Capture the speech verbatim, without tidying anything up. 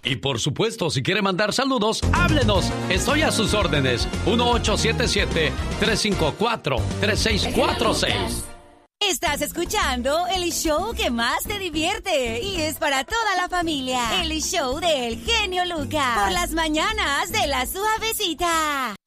Y por supuesto, si quiere mandar saludos, háblenos. Estoy a sus órdenes. uno ocho siete siete, tres cinco cuatro, tres seis cuatro seis. Estás escuchando el show que más te divierte y es para toda la familia. El show del genio Lucas. Por las mañanas de La Suavecita.